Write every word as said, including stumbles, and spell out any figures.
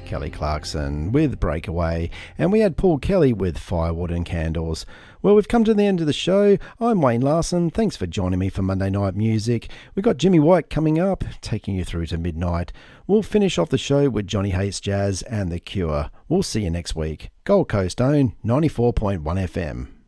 Kelly Clarkson with Breakaway, and we had Paul Kelly with Firewood and Candles. Well, we've come to the end of the show. I'm Wayne Larson. Thanks for joining me for Monday Night Music. We've got Jimmy White coming up, taking you through to midnight. We'll finish off the show with Johnny Hates Jazz and The Cure. We'll see you next week. Gold Coast own ninety-four point one F M.